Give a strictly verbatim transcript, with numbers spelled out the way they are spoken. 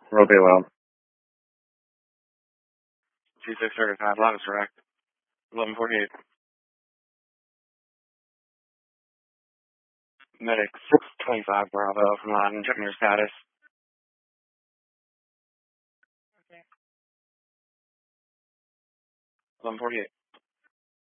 Roll well. two six thirty-five, longest direct. eleven forty-eight. Medic six twenty-five Bravo from Latin. Checking your status. eleven forty-eight.